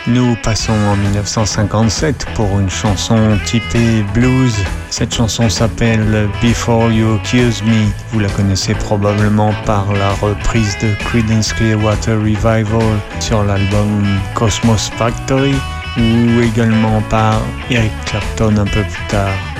Nous passons en 1957 pour une chanson typée blues. Cette chanson s'appelle Before You Accuse Me. Vous la connaissez probablement par la reprise de Creedence Clearwater Revival sur l'album Cosmos Factory ou également par Eric Clapton un peu plus tard.